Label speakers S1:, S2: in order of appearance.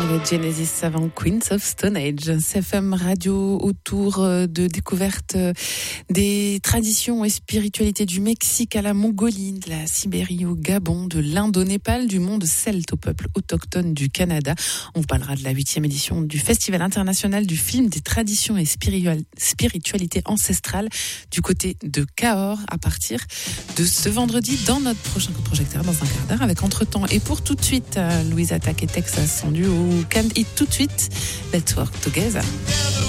S1: avec Genesis avant Queens of Stone Age. CFM Radio autour de découverte des traditions et spiritualités du Mexique à la Mongolie, de la Sibérie au Gabon, de l'Inde au Népal, du monde celte au peuple autochtone du Canada. On vous parlera de la 8e édition du Festival international du film des traditions et spiritualités ancestrales du côté de Cahors à partir de ce vendredi dans notre prochain coup de projecteur dans un quart d'heure avec Entretemps. Et pour tout de suite, Louise Attaque et Texas en duo Can't Eat tout de suite. Let's Work Together.